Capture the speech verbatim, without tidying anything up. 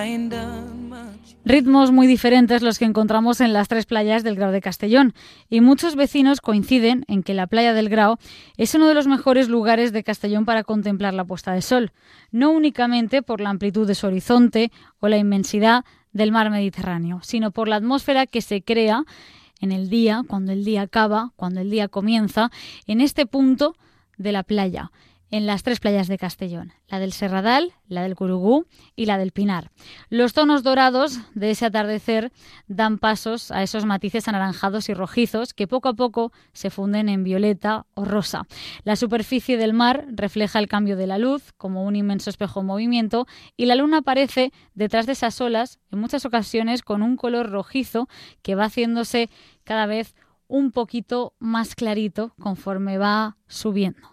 Ritmos muy diferentes los que encontramos en las tres playas del Grao de Castellón, y muchos vecinos coinciden en que la playa del Grao es uno de los mejores lugares de Castellón para contemplar la puesta de sol, no únicamente por la amplitud de su horizonte o la inmensidad del mar Mediterráneo, sino por la atmósfera que se crea en el día, cuando el día acaba, cuando el día comienza, en este punto de la playa, en las tres playas de Castellón, la del Serradal, la del Curugú y la del Pinar. Los tonos dorados de ese atardecer dan pasos a esos matices anaranjados y rojizos que poco a poco se funden en violeta o rosa. La superficie del mar refleja el cambio de la luz como un inmenso espejo en movimiento, y la luna aparece detrás de esas olas, en muchas ocasiones con un color rojizo que va haciéndose cada vez un poquito más clarito conforme va subiendo.